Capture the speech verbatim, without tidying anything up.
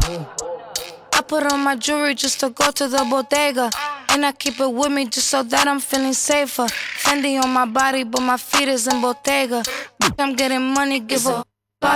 I put on my jewelry just to go to the bodega. And I keep it with me just so that I'm feeling safer. Fendi on my body, but my feet is in Bottega. Bitch, I'm getting money, give a